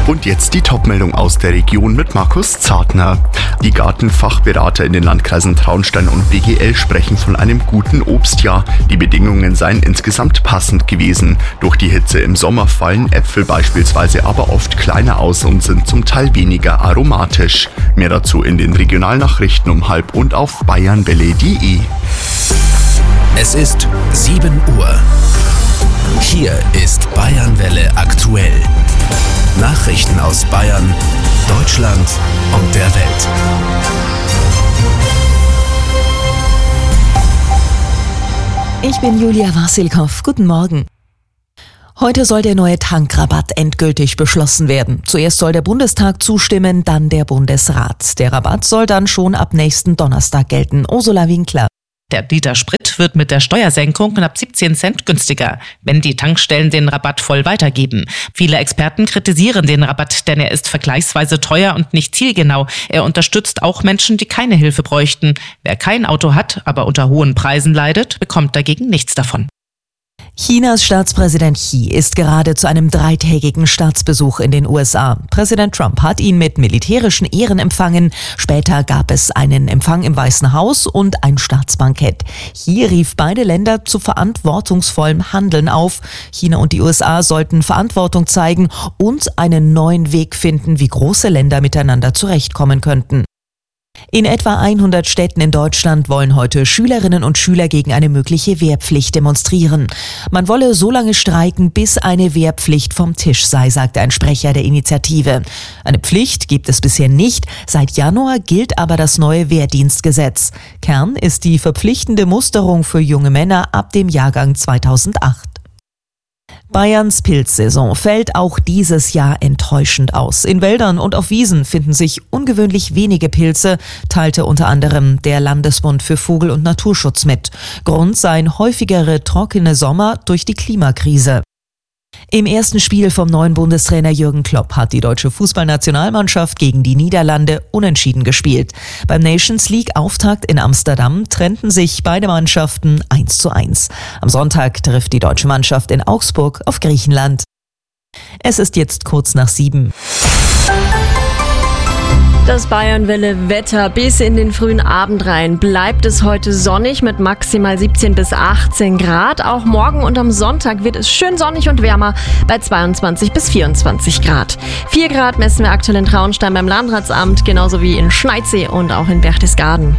Und jetzt die Topmeldung aus der Region mit Markus Zartner. Die Gartenfachberater in den Landkreisen Traunstein und BGL sprechen von einem guten Obstjahr. Die Bedingungen seien insgesamt passend gewesen. Durch die Hitze im Sommer fallen Äpfel beispielsweise aber oft kleiner aus und sind zum Teil weniger aromatisch. Mehr dazu in den Regionalnachrichten um 12:30 und auf bayernwelle.de. Es ist 7 Uhr. Hier ist Bayernwelle aktuell. Nachrichten aus Bayern, Deutschland und der Welt. Ich bin Julia Wasilkow. Guten Morgen. Heute soll der neue Tankrabatt endgültig beschlossen werden. Zuerst soll der Bundestag zustimmen, dann der Bundesrat. Der Rabatt soll dann schon ab nächsten Donnerstag gelten. Ursula Winkler. Der Liter Sprit wird mit der Steuersenkung knapp 17 Cent günstiger, wenn die Tankstellen den Rabatt voll weitergeben. Viele Experten kritisieren den Rabatt, denn er ist vergleichsweise teuer und nicht zielgenau. Er unterstützt auch Menschen, die keine Hilfe bräuchten. Wer kein Auto hat, aber unter hohen Preisen leidet, bekommt dagegen nichts davon. Chinas Staatspräsident Xi ist gerade zu einem 3-tägigen Staatsbesuch in den USA. Präsident Trump hat ihn mit militärischen Ehren empfangen. Später gab es einen Empfang im Weißen Haus und ein Staatsbankett. Xi rief beide Länder zu verantwortungsvollem Handeln auf. China und die USA sollten Verantwortung zeigen und einen neuen Weg finden, wie große Länder miteinander zurechtkommen könnten. In etwa 100 Städten in Deutschland wollen heute Schülerinnen und Schüler gegen eine mögliche Wehrpflicht demonstrieren. Man wolle so lange streiken, bis eine Wehrpflicht vom Tisch sei, sagte ein Sprecher der Initiative. Eine Pflicht gibt es bisher nicht. Seit Januar gilt aber das neue Wehrdienstgesetz. Kern ist die verpflichtende Musterung für junge Männer ab dem Jahrgang 2008. Bayerns Pilzsaison fällt auch dieses Jahr enttäuschend aus. In Wäldern und auf Wiesen finden sich ungewöhnlich wenige Pilze, teilte unter anderem der Landesbund für Vogel- und Naturschutz mit. Grund seien häufigere trockene Sommer durch die Klimakrise. Im ersten Spiel vom neuen Bundestrainer Jürgen Klopp hat die deutsche Fußballnationalmannschaft gegen die Niederlande unentschieden gespielt. Beim Nations League-Auftakt in Amsterdam trennten sich beide Mannschaften 1:1. Am Sonntag trifft die deutsche Mannschaft in Augsburg auf Griechenland. Es ist jetzt kurz nach 7. Das Bayernwelle-Wetter bis in den frühen Abend rein bleibt es heute sonnig mit maximal 17 bis 18 Grad. Auch morgen und am Sonntag wird es schön sonnig und wärmer bei 22 bis 24 Grad. 4 Grad messen wir aktuell in Traunstein beim Landratsamt, genauso wie in Schneidsee und auch in Berchtesgaden.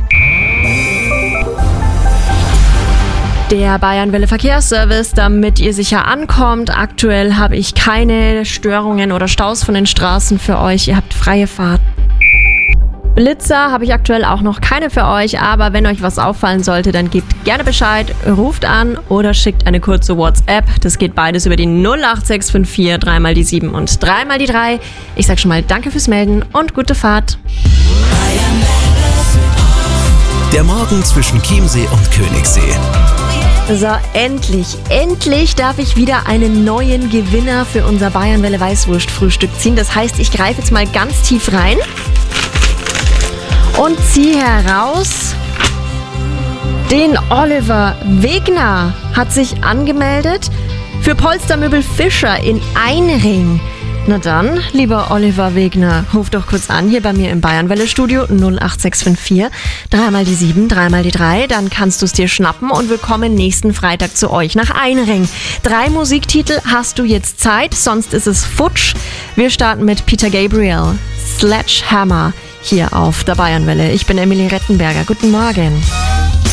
Der Bayernwelle Verkehrsservice, damit ihr sicher ankommt. Aktuell habe ich keine Störungen oder Staus von den Straßen für euch. Ihr habt freie Fahrt. Blitzer habe ich aktuell auch noch keine für euch, aber wenn euch was auffallen sollte, dann gebt gerne Bescheid, ruft an oder schickt eine kurze WhatsApp. Das geht beides über die 08654 3 die 7 und 3 die 3. Ich sag schon mal danke fürs Melden und gute Fahrt. Der Morgen zwischen Chiemsee und Königssee. So, endlich darf ich wieder einen neuen Gewinner für unser Bayernwelle Weißwurst-Frühstück ziehen. Das heißt, ich greife jetzt mal ganz tief rein und ziehe heraus, den Oliver Wegner hat sich angemeldet für Polstermöbel Fischer in Einring. Na dann, lieber Oliver Wegner, ruf doch kurz an hier bei mir im Bayernwelle-Studio 08654 3 die 7, 3 die 3. Dann kannst du es dir schnappen und wir kommen nächsten Freitag zu euch nach Einring. 3 Musiktitel hast du jetzt Zeit, sonst ist es futsch. Wir starten mit Peter Gabriel, Sledgehammer, hier auf der Bayernwelle. Ich bin Emilie Rettenberger. Guten Morgen.